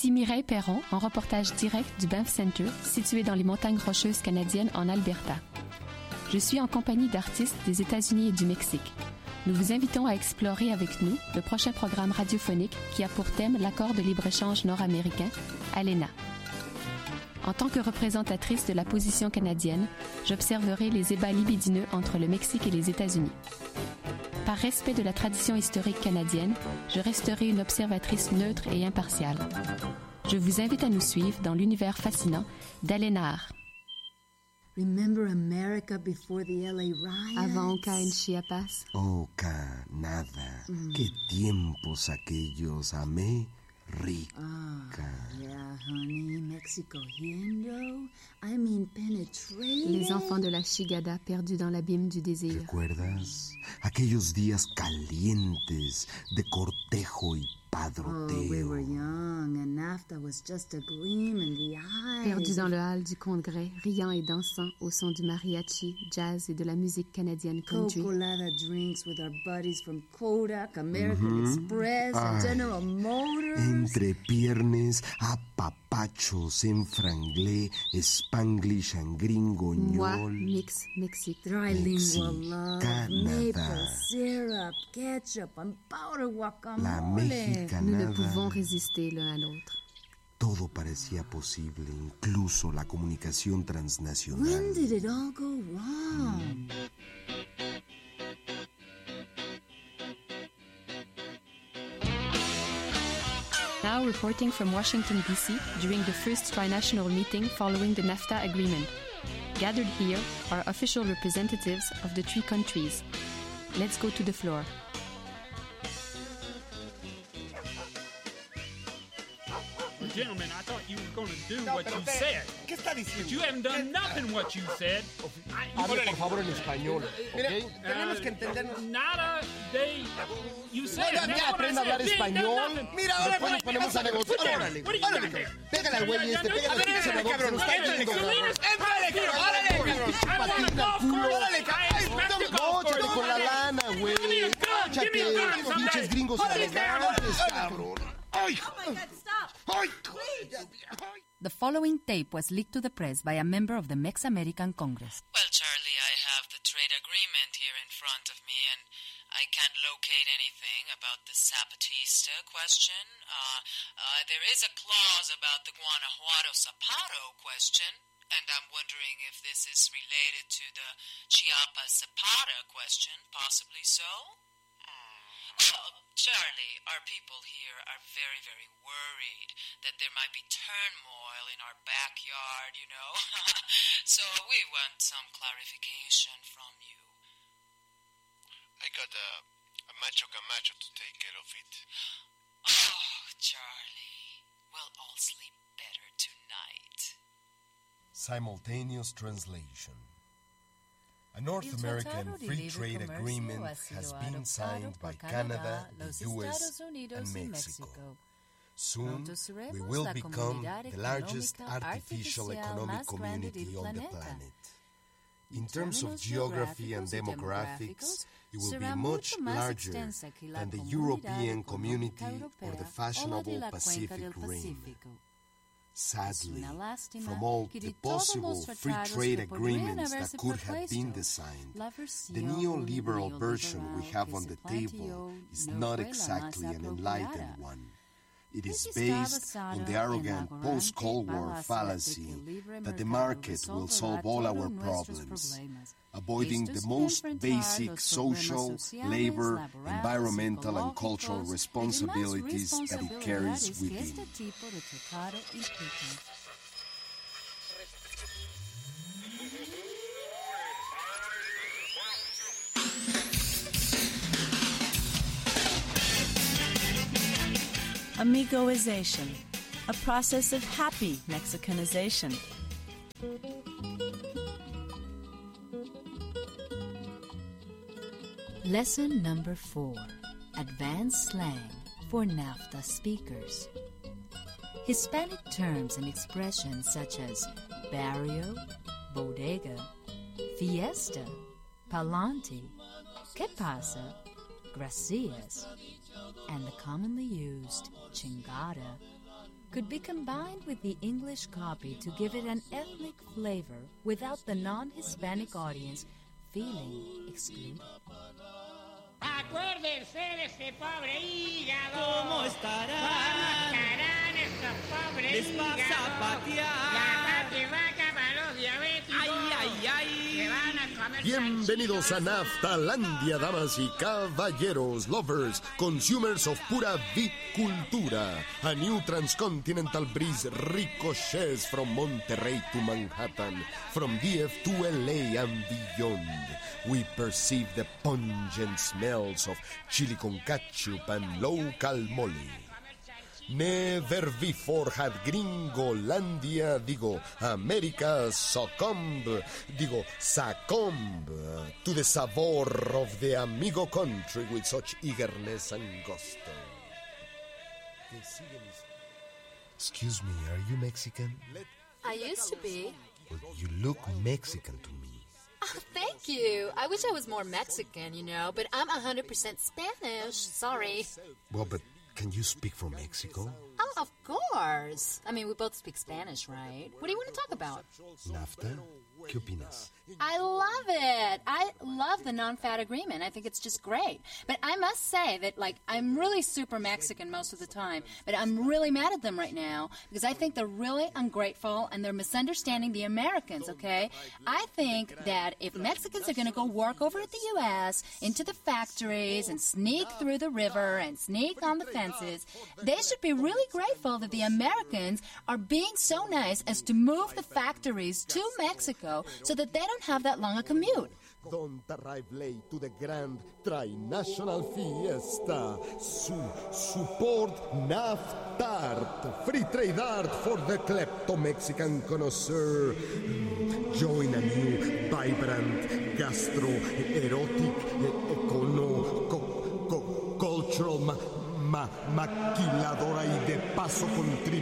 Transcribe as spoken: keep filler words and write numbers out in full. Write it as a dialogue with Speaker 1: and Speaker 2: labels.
Speaker 1: Ici Mireille Perron, en reportage direct du Banff Center, situé dans les montagnes rocheuses canadiennes en Alberta. Je suis en compagnie d'artistes des États-Unis et du Mexique. Nous vous invitons à explorer avec nous le prochain programme radiophonique qui a pour thème l'accord de libre-échange nord-américain, ALENA. En tant que représentatrice de la position canadienne, j'observerai les ébats libidineux entre le Mexique et les États-Unis. Par respect de la tradition historique canadienne, je resterai une observatrice neutre et impartiale. Je vous invite à nous suivre dans l'univers fascinant d'Alenar.
Speaker 2: Remember America before the L A riots?
Speaker 1: Avant Oka en Chiapas.
Speaker 3: Oka, nada. Mm. Qué tiempos aquellos, amé. Rica.
Speaker 2: Oh, yeah, honey. Mexico Hiendo. I mean, penetrated.
Speaker 1: Les enfants de la Chigada perdus dans l'abîme du désir.
Speaker 3: ¿Recuerdas? Aquellos días calientes de cortejo y padroteo.
Speaker 2: Oh, we were young and NAFTA was just a gleam in the eye.
Speaker 1: Perdus dans le hall du Congrès, riant et dansant au son du mariachi, jazz et de la musique canadienne country.
Speaker 2: Cocolada drinks with our buddies from Kodak, American mm-hmm. Express, and General Motors.
Speaker 3: Entre piernes, apapachos en franglais, spanglish and gringoñol.
Speaker 1: Moi, mix, Mexique.
Speaker 2: Trilingual love, maple syrup, ketchup, and powder guacamole.
Speaker 3: La mexicanada.
Speaker 1: Nous ne pouvons résister l'un à l'autre.
Speaker 3: Todo parecía posible, incluso la comunicación transnacional.
Speaker 2: When did it all go wrong?
Speaker 1: Now reporting from Washington, D C during the first trinational meeting following the NAFTA agreement. Gathered here are official representatives of the three countries. Let's go to the floor.
Speaker 4: Gentlemen, I thought you were going to do
Speaker 5: no,
Speaker 4: what you
Speaker 5: te,
Speaker 4: said.
Speaker 5: ¿Qué está diciendo?
Speaker 4: But you haven't done nothing what you said.
Speaker 5: Hable, por favor, en español. Mira,
Speaker 4: okay?
Speaker 5: tenemos
Speaker 4: uh,
Speaker 5: que entendernos.
Speaker 4: Nada de... You said
Speaker 5: no,
Speaker 4: it.
Speaker 5: Ya aprenda a hablar español. Mira, ahora
Speaker 4: Después
Speaker 5: nos ponemos a negociar. Órale, órale. Pégale al güey este, pégale al pinche negociador. Órale, cabrón. Órale, cabrón. Móchate con la lana, güey. Móchate. Los pinches gringos elegantes, cabrón. Ay, ay,
Speaker 6: The following tape was leaked to the press by a member of the Mex-American Congress.
Speaker 7: Well, Charlie, I have the trade agreement here in front of me, and I can't locate anything about the Zapatista question. Uh, uh, there is a clause about the Guanajuato Zapata question, and I'm wondering if this is related to the Chiapas Zapata question, possibly so? Well, Charlie, our people here are very, very worried that there might be turmoil in our backyard, you know. So we want some clarification from you.
Speaker 8: I got a, a macho camacho to take care of it.
Speaker 7: Oh, Charlie, we'll all sleep better tonight.
Speaker 3: Simultaneous translation. A North American Free Trade Agreement has been signed by Canada, the U S, and Mexico. Soon, we will become the largest artificial economic community on the planet. In terms of geography and demographics, it will be much larger than the European community or the fashionable Pacific Rim. Sadly, from all the possible free trade agreements that could have been designed, the neoliberal version we have on the table is not exactly an enlightened one. It is based on the arrogant post-Cold War fallacy that the market will solve all our problems, avoiding the most basic social, labor, environmental, and cultural responsibilities that it carries within.
Speaker 9: Amigoization, a process of happy Mexicanization.
Speaker 6: Lesson number four, Advanced Slang for NAFTA Speakers. Hispanic terms and expressions such as barrio, bodega, fiesta, palante, que pasa, gracias, and the commonly used chingada could be combined with the English copy to give it an ethnic flavor without the non-Hispanic audience feeling excluded.
Speaker 10: Acuérdense de este pobre hígado.
Speaker 11: ¿Cómo estarán?
Speaker 10: ¿Cómo estarán estos pobres
Speaker 11: Les
Speaker 10: hígados?
Speaker 11: vas a patear.
Speaker 10: La pate vaca para los diabéticos.
Speaker 11: Ay, ay, ay.
Speaker 10: Se van a comer
Speaker 5: Bienvenidos a Naftalandia, damas y caballeros, lovers, consumers of pura bicultura. A new transcontinental breeze ricochets from Monterrey to Manhattan, from D F to L A and beyond. We perceive the pungent smells of chili con ketchup and local mole. Never before had Gringolandia, digo, America succumb, digo, succumb to the savor of the amigo country with such eagerness and gusto. Excuse me, are you Mexican?
Speaker 12: I used to be.
Speaker 5: Well, you look Mexican to me.
Speaker 12: Oh, thank you. I wish I was more Mexican, you know, but I'm one hundred percent Spanish. Sorry.
Speaker 5: Well, but can you speak from Mexico?
Speaker 12: Oh, of course. I mean, we both speak Spanish, right? What do you want to talk about?
Speaker 5: NAFTA? ¿Qué opinas?
Speaker 12: I love it. I love the non-fat agreement. I think it's just great. But I must say that, like, I'm really super Mexican most of the time, but I'm really mad at them right now because I think they're really ungrateful and they're misunderstanding the Americans, okay? I think that if Mexicans are going to go work over at the U S into the factories and sneak through the river and sneak on the fences, they should be really grateful that the Americans are being so nice as to move the factories to Mexico so that they don't have that long a commute.
Speaker 5: Don't arrive late to the grand tri-national fiesta. Su support NAFTART, free trade art for the klepto-Mexican connoisseur. Join a new, vibrant, gastro-erotic, econo, co, co, cultural ma, ma, maquiladora y de paso contribuye